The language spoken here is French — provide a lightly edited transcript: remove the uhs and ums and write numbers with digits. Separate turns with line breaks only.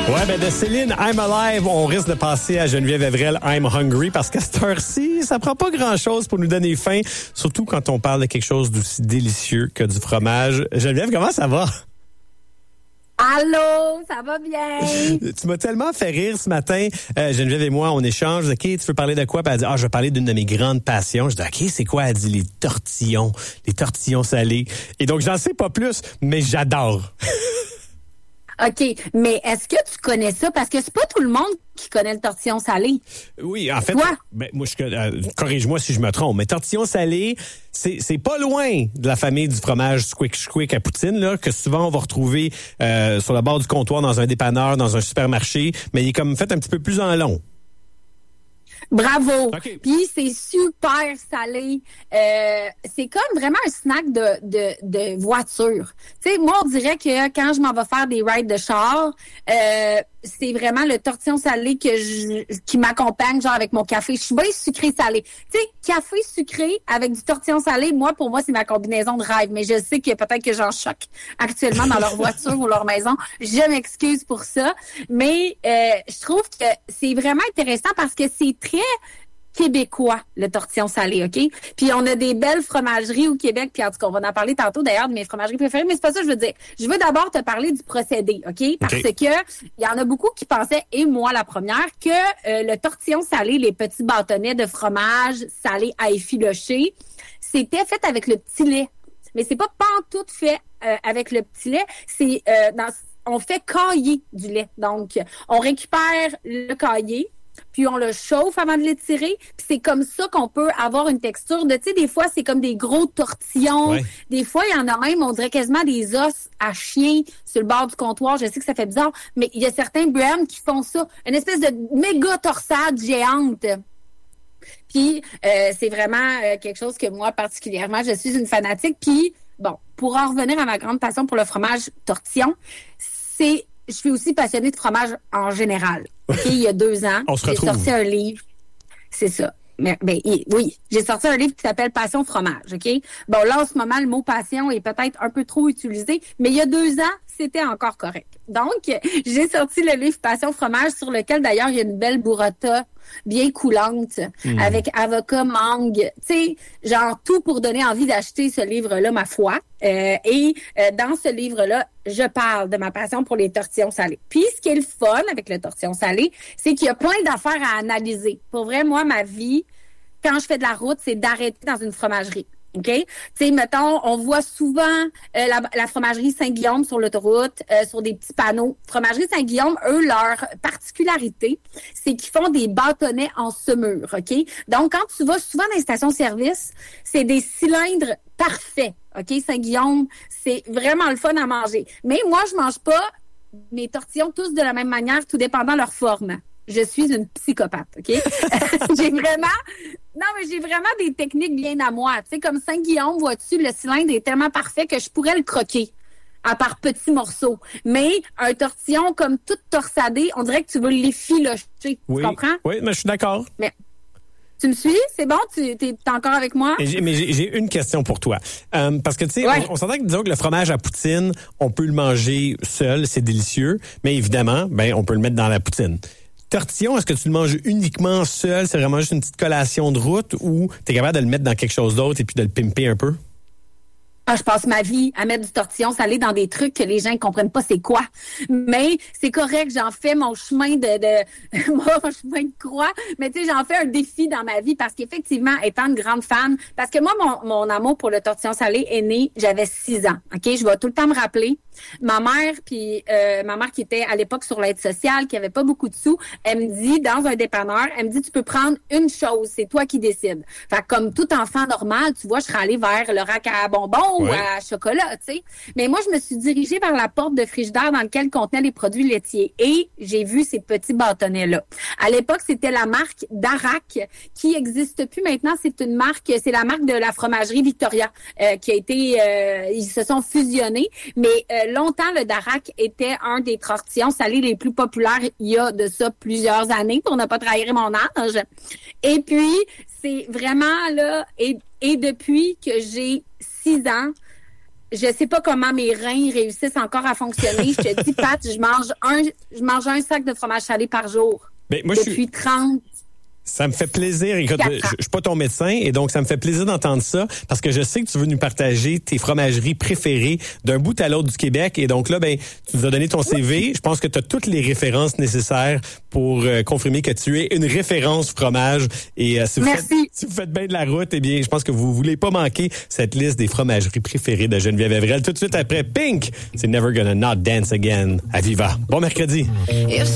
Ouais, ben de Céline, I'm Alive, on risque de passer à Geneviève Evrel, I'm Hungry, parce qu'à cette heure-ci, ça prend pas grand-chose pour nous donner faim, surtout quand on parle de quelque chose d'aussi délicieux que du fromage. Geneviève, comment ça va?
Allô, ça va bien?
Tu m'as tellement fait rire ce matin. Geneviève et moi, on échange. OK, tu veux parler de quoi? Puis elle dit, je veux parler d'une de mes grandes passions. Je dis, OK, c'est quoi? Elle dit, les tortillons salés. Et donc, j'en sais pas plus, mais j'adore.
OK, mais est-ce que tu connais ça? Parce que c'est pas tout le monde qui connaît le tortillon salé.
Oui, en fait,
toi?
Moi, corrige-moi si je me trompe, mais tortillon salé, c'est pas loin de la famille du fromage squick à poutine, là, que souvent on va retrouver sur le bord du comptoir dans un dépanneur, dans un supermarché, mais il est comme fait un petit peu plus en long.
Bravo.
Okay.
Puis c'est super salé. C'est comme vraiment un snack de voiture. Tu sais, moi on dirait que quand je m'en vais faire des rides de char, c'est vraiment le tortillon salé qui m'accompagne, genre avec mon café. Je suis bien sucré salé. Tu sais, café sucré avec du tortillon salé, pour moi c'est ma combinaison de rêve. Mais je sais que peut-être que j'en choque actuellement dans leur voiture ou leur maison. Je m'excuse pour ça, mais je trouve que c'est vraiment intéressant parce que c'est très québécois, le tortillon salé, OK? Puis on a des belles fromageries au Québec, puis en tout cas, on va en parler tantôt d'ailleurs de mes fromageries préférées, mais c'est pas ça que je veux dire. Je veux d'abord te parler du procédé, OK? Parce que il y en a beaucoup qui pensaient, et moi la première, que le tortillon salé, les petits bâtonnets de fromage salé à effilocher, c'était fait avec le petit lait. Mais c'est pas pantoute fait avec le petit lait, c'est on fait cailler du lait. Donc, on récupère le caillé, puis on le chauffe avant de l'étirer, puis c'est comme ça qu'on peut avoir une texture de, tu sais, des fois, c'est comme des gros tortillons. Ouais. Des fois, il y en a même, on dirait quasiment des os à chien sur le bord du comptoir. Je sais que ça fait bizarre, mais il y a certains brands qui font ça. Une espèce de méga torsade géante. Puis, c'est vraiment quelque chose que moi, particulièrement, je suis une fanatique. Puis, bon, pour en revenir à ma grande passion pour le fromage tortillon, je suis aussi passionnée de fromage en général. Okay, il y a 2 ans, j'ai sorti un livre. C'est ça. Oui, j'ai sorti un livre qui s'appelle Passion fromage, OK? Bon, là, en ce moment, le mot passion est peut-être un peu trop utilisé, mais il y a 2 ans, c'était encore correct. Donc, j'ai sorti le livre Passion fromage, sur lequel, d'ailleurs, il y a une belle burrata bien coulante, avec avocat, mangue, tu sais, genre tout pour donner envie d'acheter ce livre-là, ma foi. Et dans ce livre-là, je parle de ma passion pour les tortillons salés. Puis, ce qui est le fun avec le tortillon salé, c'est qu'il y a plein d'affaires à analyser. Pour vrai, moi, ma vie, quand je fais de la route, c'est d'arrêter dans une fromagerie. OK? Tu sais, mettons, on voit souvent la fromagerie Saint-Guillaume sur l'autoroute, sur des petits panneaux. Fromagerie Saint-Guillaume, eux, leur particularité, c'est qu'ils font des bâtonnets en semure, OK? Donc, quand tu vas souvent dans les stations-service, c'est des cylindres parfaits, OK? Saint-Guillaume, c'est vraiment le fun à manger. Mais moi, je mange pas mes tortillons tous de la même manière, tout dépendant de leur forme. Je suis une psychopathe, OK? j'ai vraiment des techniques bien à moi. Tu sais, comme Saint-Guillaume, vois-tu, le cylindre est tellement parfait que je pourrais le croquer à part petits morceaux. Mais un tortillon comme tout torsadé, on dirait que tu veux l'effilocher.
Oui.
Tu comprends?
Oui, mais je suis d'accord.
Mais tu me suis? C'est bon? T'es encore avec moi?
Mais j'ai une question pour toi. Parce que, tu sais, on s'entend que, disons que le fromage à poutine, on peut le manger seul, c'est délicieux. Mais évidemment, on peut le mettre dans la poutine. Tortillon, est-ce que tu le manges uniquement seul? C'est vraiment juste une petite collation de route ou tu es capable de le mettre dans quelque chose d'autre et puis de le pimper un peu?
Je passe ma vie à mettre du tortillon salé dans des trucs que les gens ne comprennent pas c'est quoi. Mais c'est correct, j'en fais mon chemin mon chemin de croix. Mais tu sais, j'en fais un défi dans ma vie parce qu'effectivement, étant une grande fan, parce que moi, mon amour pour le tortillon salé est né, j'avais 6 ans. OK? Je vais tout le temps me rappeler. Ma mère qui était à l'époque sur l'aide sociale, qui avait pas beaucoup de sous, elle me dit, dans un dépanneur, elle me dit, tu peux prendre une chose, c'est toi qui décides. Fait que comme tout enfant normal, tu vois, je serais allée vers le rack à bonbons ou à chocolat, tu sais. Mais moi, je me suis dirigée vers la porte de frigidaire dans laquelle contenaient les produits laitiers et j'ai vu ces petits bâtonnets-là. À l'époque, c'était la marque Darac qui existe plus maintenant. C'est la marque de la fromagerie Victoria qui a été, ils se sont fusionnés. Mais longtemps, le Darac était un des tortillons salés les plus populaires il y a de ça plusieurs années, pour ne pas trahir mon âge. Et puis, c'est vraiment là, et depuis que j'ai 6 ans, je sais pas comment mes reins réussissent encore à fonctionner. Je te dis, Pat, je mange un sac de fromage salé par jour.
Ben, moi,
depuis 30.
Ça me fait plaisir. Écoute, je suis pas ton médecin et donc ça me fait plaisir d'entendre ça parce que je sais que tu veux nous partager tes fromageries préférées d'un bout à l'autre du Québec et donc là, ben, tu nous as donné ton CV. Je pense que tu as toutes les références nécessaires pour confirmer que tu es une référence fromage et si vous faites bien de la route, eh bien, je pense que vous voulez pas manquer cette liste des fromageries préférées de Geneviève Evrel. Tout de suite après Pink, c'est Never Gonna Not Dance Again à Viva. Bon mercredi.